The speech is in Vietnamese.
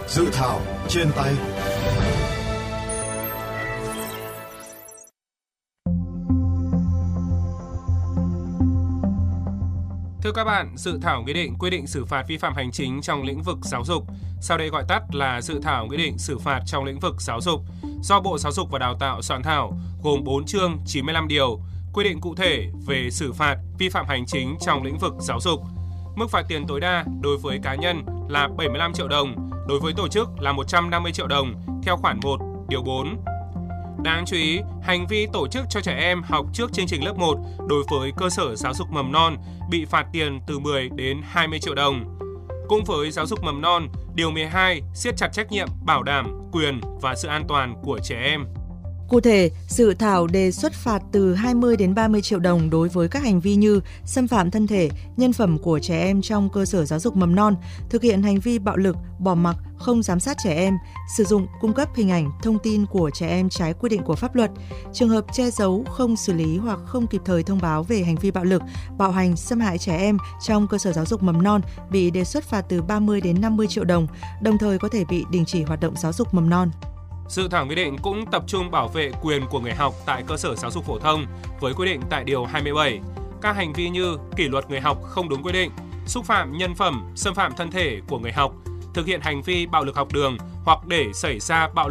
Dự thảo trên tay. Thưa các bạn, dự thảo nghị định quy định xử phạt vi phạm hành chính trong lĩnh vực giáo dục, sau đây gọi tắt là dự thảo nghị định xử phạt trong lĩnh vực giáo dục, do Bộ Giáo dục và Đào tạo soạn thảo, gồm 4 chương 95 điều, quy định cụ thể về xử phạt vi phạm hành chính trong lĩnh vực giáo dục. Mức phạt tiền tối đa đối với cá nhân là 75 triệu đồng, đối với tổ chức là 150 triệu đồng theo khoản 1, điều 4. Đáng chú ý, hành vi tổ chức cho trẻ em học trước chương trình lớp 1 đối với cơ sở giáo dục mầm non bị phạt tiền từ 10 đến 20 triệu đồng. Cũng với giáo dục mầm non, điều 12 siết chặt trách nhiệm bảo đảm quyền và sự an toàn của trẻ em. Cụ thể, dự thảo đề xuất phạt từ 20 đến 30 triệu đồng đối với các hành vi như xâm phạm thân thể, nhân phẩm của trẻ em trong cơ sở giáo dục mầm non, thực hiện hành vi bạo lực, bỏ mặc, không giám sát trẻ em, sử dụng, cung cấp hình ảnh, thông tin của trẻ em trái quy định của pháp luật, trường hợp che giấu, không xử lý hoặc không kịp thời thông báo về hành vi bạo lực, bạo hành, xâm hại trẻ em trong cơ sở giáo dục mầm non bị đề xuất phạt từ 30 đến 50 triệu đồng, đồng thời có thể bị đình chỉ hoạt động giáo dục mầm non. Dự thảo nghị định cũng tập trung bảo vệ quyền của người học tại cơ sở giáo dục phổ thông với quy định tại điều 27. Các hành vi như kỷ luật người học không đúng quy định, xúc phạm nhân phẩm, xâm phạm thân thể của người học, thực hiện hành vi bạo lực học đường hoặc để xảy ra bạo lực